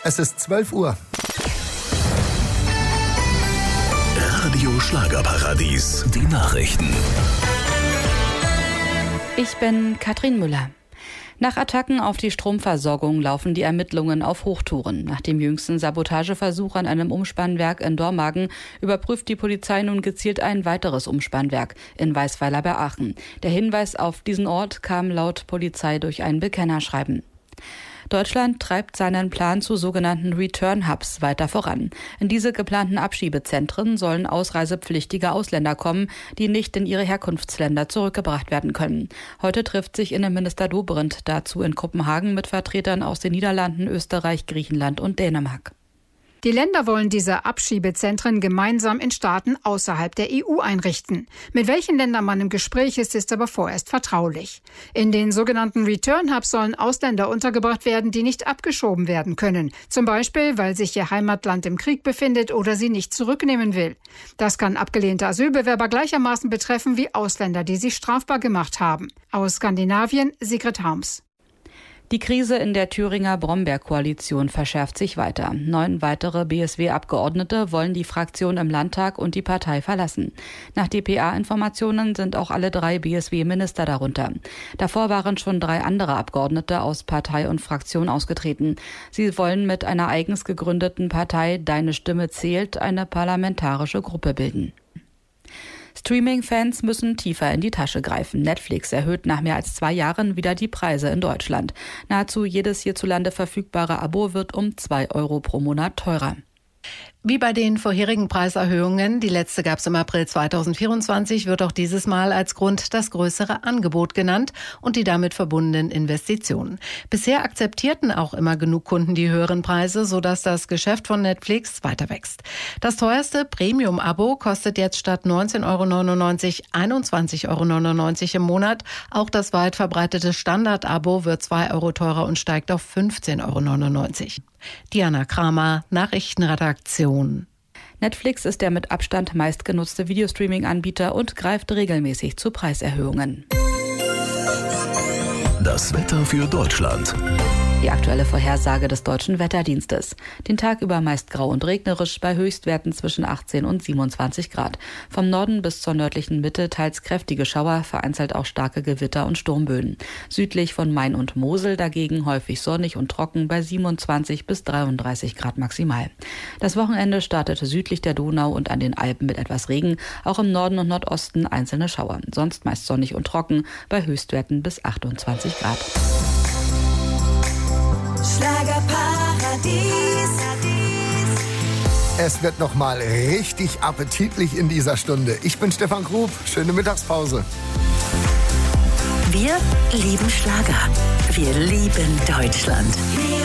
Es ist 12 Uhr. Radio Schlagerparadies, die Nachrichten. Ich bin Katrin Müller. Nach Attacken auf die Stromversorgung laufen die Ermittlungen auf Hochtouren. Nach dem jüngsten Sabotageversuch an einem Umspannwerk in Dormagen überprüft die Polizei nun gezielt ein weiteres Umspannwerk in Weißweiler bei Aachen. Der Hinweis auf diesen Ort kam laut Polizei durch ein Bekennerschreiben. Deutschland treibt seinen Plan zu sogenannten Return-Hubs weiter voran. In diese geplanten Abschiebezentren sollen ausreisepflichtige Ausländer kommen, die nicht in ihre Herkunftsländer zurückgebracht werden können. Heute trifft sich Innenminister Dobrindt dazu in Kopenhagen mit Vertretern aus den Niederlanden, Österreich, Griechenland und Dänemark. Die Länder wollen diese Abschiebezentren gemeinsam in Staaten außerhalb der EU einrichten. Mit welchen Ländern man im Gespräch ist aber vorerst vertraulich. In den sogenannten Return-Hubs sollen Ausländer untergebracht werden, die nicht abgeschoben werden können. Zum Beispiel, weil sich ihr Heimatland im Krieg befindet oder sie nicht zurücknehmen will. Das kann abgelehnte Asylbewerber gleichermaßen betreffen wie Ausländer, die sich strafbar gemacht haben. Aus Skandinavien, Sigrid Harms. Die Krise in der Thüringer Brombeer-Koalition verschärft sich weiter. 9 weitere BSW-Abgeordnete wollen die Fraktion im Landtag und die Partei verlassen. Nach dpa-Informationen sind auch alle 3 BSW-Minister darunter. Davor waren schon 3 andere Abgeordnete aus Partei und Fraktion ausgetreten. Sie wollen mit einer eigens gegründeten Partei Deine Stimme zählt eine parlamentarische Gruppe bilden. Streaming-Fans müssen tiefer in die Tasche greifen. Netflix erhöht nach mehr als 2 Jahren wieder die Preise in Deutschland. Nahezu jedes hierzulande verfügbare Abo wird um 2 € pro Monat teurer. Wie bei den vorherigen Preiserhöhungen, die letzte gab es im April 2024, wird auch dieses Mal als Grund das größere Angebot genannt und die damit verbundenen Investitionen. Bisher akzeptierten auch immer genug Kunden die höheren Preise, sodass das Geschäft von Netflix weiter wächst. Das teuerste Premium-Abo kostet jetzt statt 19,99 € 21,99 € im Monat. Auch das weit verbreitete Standard-Abo wird 2 € teurer und steigt auf 15,99 €. Diana Kramer, Nachrichtenredaktion. Netflix ist der mit Abstand meistgenutzte Videostreaming-Anbieter und greift regelmäßig zu Preiserhöhungen. Das Wetter für Deutschland. Die aktuelle Vorhersage des Deutschen Wetterdienstes. Den Tag über meist grau und regnerisch bei Höchstwerten zwischen 18 und 27 Grad. Vom Norden bis zur nördlichen Mitte teils kräftige Schauer, vereinzelt auch starke Gewitter und Sturmböen. Südlich von Main und Mosel dagegen häufig sonnig und trocken bei 27 bis 33 Grad maximal. Das Wochenende startete südlich der Donau und an den Alpen mit etwas Regen, auch im Norden und Nordosten einzelne Schauer. Sonst meist sonnig und trocken bei Höchstwerten bis 28 Grad. Schlagerparadies. Es wird noch mal richtig appetitlich in dieser Stunde. Ich bin Stefan Grub. Schöne Mittagspause. Wir lieben Schlager. Wir lieben Deutschland.